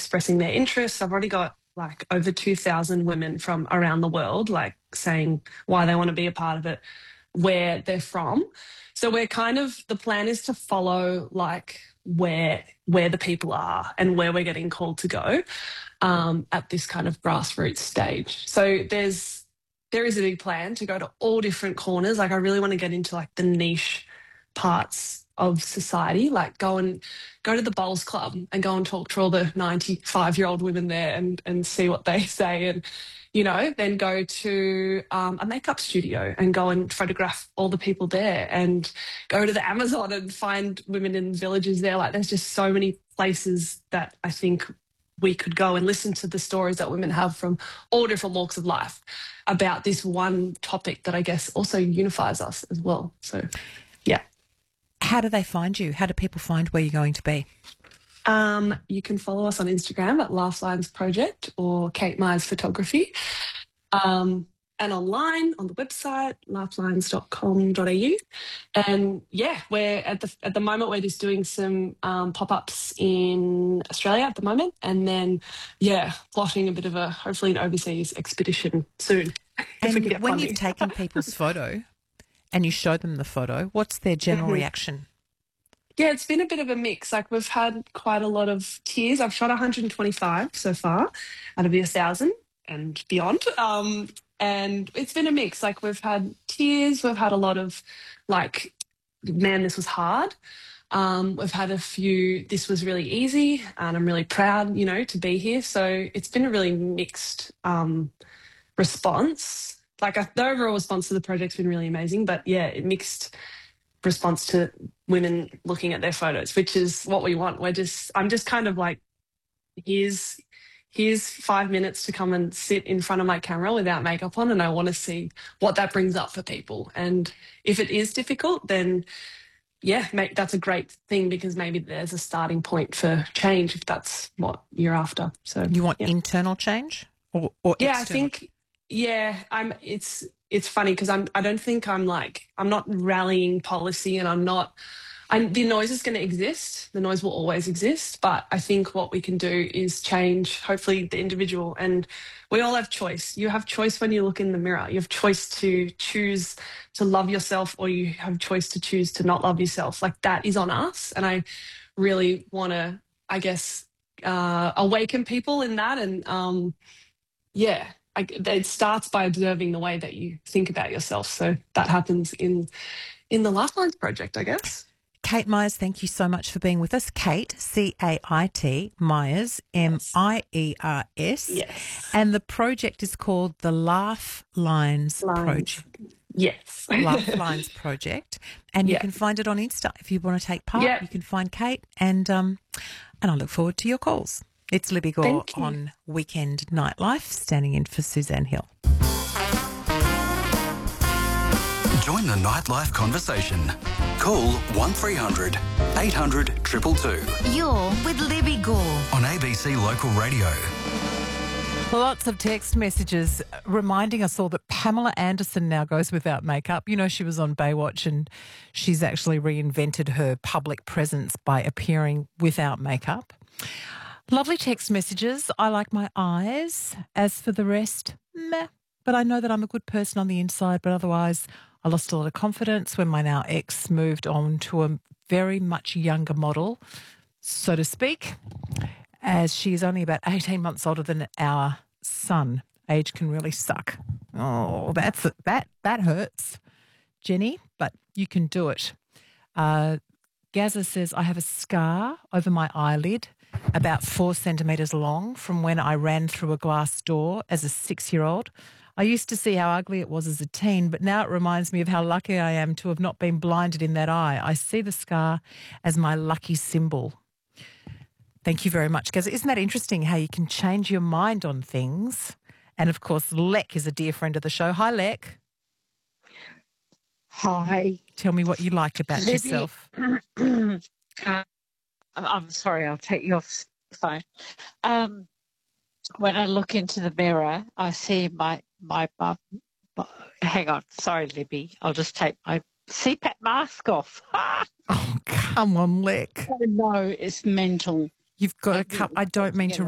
expressing their interests. I've already got like over 2,000 women from around the world, like saying why they want to be a part of it, where they're from. So we're kind of, the plan is to follow like where the people are and where we're getting called to go at this kind of grassroots stage. So there is a big plan to go to all different corners. Like I really want to get into like the niche parts of society, like go to the bowls club and go and talk to all the 95-year-old women there and see what they say, and then go to a makeup studio and go and photograph all the people there, and go to the Amazon and find women in villages there. Like there's just so many places that I think we could go and listen to the stories that women have from all different walks of life about this one topic that I guess also unifies us as well. So, yeah. How do they find you? How do people find where you're going to be? You can follow us on Instagram at Lifelines Project or Kate Myers Photography. And online on the website, lifelines.com.au. And yeah, we're at the moment we're just doing some pop-ups in Australia at the moment, and then plotting a bit of hopefully an overseas expedition soon. And when you've taken people's photo and you show them the photo, what's their general reaction? Yeah, it's been a bit of a mix. Like we've had quite a lot of tears. I've shot 125 so far out of the 1,000 and beyond. And it's been a mix. Like we've had tears, we've had a lot of like, man, this was hard. We've had a few, this was really easy, and I'm really proud, to be here. So it's been a really mixed response. Like the overall response to the project's been really amazing, but yeah, it mixed response to women looking at their photos, which is what we want. I'm just kind of like, here's 5 minutes to come and sit in front of my camera without makeup on, and I want to see what that brings up for people. And if it is difficult, then that's a great thing, because maybe there's a starting point for change if that's what you're after. So you want internal change or external? I think it's funny because I don't think I'm not rallying policy, and the noise is going to exist. The noise will always exist. But I think what we can do is change, hopefully, the individual. And we all have choice. You have choice when you look in the mirror. You have choice to choose to love yourself, or you have choice to choose to not love yourself. Like that is on us. And I really want to, I guess, awaken people in that. And it starts by observing the way that you think about yourself. So that happens in the Lifelines project, I guess. Kate Myers, thank you so much for being with us. Kate, C-A-I-T, Myers, M-I-E-R-S. Yes. And the project is called the Lifelines Project. Yes. Lifelines Project. And you can find it on Insta. If you want to take part, you can find Kate. And I look forward to your calls. It's Libby Gore on Weekend Nightlife, standing in for Suzanne Hill. Join the nightlife conversation. Call 1300 800 222. You're with Libby Gore on ABC Local Radio. Lots of text messages reminding us all that Pamela Anderson now goes without makeup. She was on Baywatch, and she's actually reinvented her public presence by appearing without makeup. Lovely text messages. I like my eyes. As for the rest, meh. But I know that I'm a good person on the inside, but otherwise I lost a lot of confidence when my now ex moved on to a very much younger model, so to speak, as she is only about 18 months older than our son. Age can really suck. Oh, that hurts, Jenny, but you can do it. Gaza says, I have a scar over my eyelid about 4 centimetres long from when I ran through a glass door as a 6-year-old. I used to see how ugly it was as a teen, but now it reminds me of how lucky I am to have not been blinded in that eye. I see the scar as my lucky symbol. Thank you very much, Gaza. Isn't that interesting how you can change your mind on things? And, of course, Lek is a dear friend of the show. Hi, Lek. Hi. Tell me what you like about yourself. I'm sorry, I'll take you off the phone. When I look into the mirror, I see my bum. Hang on. Sorry, Libby. I'll just take my CPAP mask off. Oh, come on, Lek. Oh, no, it's mental. You've got to cut. I don't mean to